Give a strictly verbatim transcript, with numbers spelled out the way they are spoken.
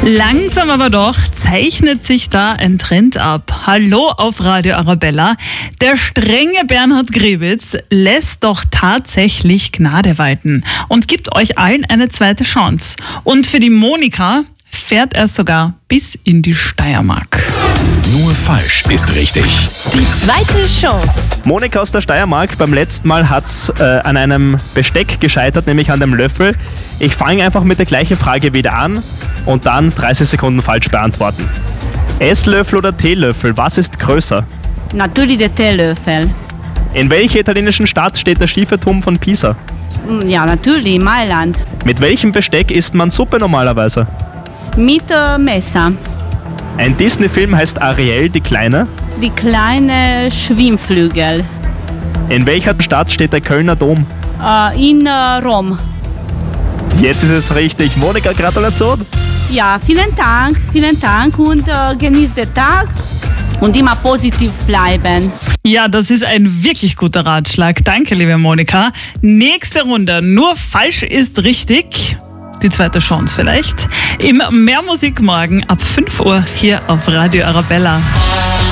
Langsam aber doch zeichnet sich da ein Trend ab. Hallo auf Radio Arabella. Der strenge Bernhard Grewitz lässt doch tatsächlich Gnade walten und gibt euch allen eine zweite Chance. Und für die Monika fährt er sogar bis in die Steiermark. Nur falsch ist richtig. Die zweite Chance. Monika aus der Steiermark, beim letzten Mal hat es äh, an einem Besteck gescheitert, nämlich an dem Löffel. Ich fange einfach mit der gleichen Frage wieder an und dann dreißig Sekunden falsch beantworten. Esslöffel oder Teelöffel, was ist größer? Natürlich der Teelöffel. In welcher italienischen Stadt steht der schiefe Turm von Pisa? Ja, natürlich, Mailand. Mit welchem Besteck isst man Suppe normalerweise? Mit äh, Messer. Ein Disney-Film heißt Ariel, die Kleine. Die kleine Schwimmflügel. In welcher Stadt steht der Kölner Dom? Äh, in äh, Rom. Jetzt ist es richtig. Monika, Gratulation. Ja, vielen Dank, vielen Dank und äh, genießt den Tag und immer positiv bleiben. Ja, das ist ein wirklich guter Ratschlag. Danke, liebe Monika. Nächste Runde. Nur falsch ist richtig. Die zweite Chance vielleicht. Im Mehr Musik morgen ab fünf Uhr hier auf Radio Arabella.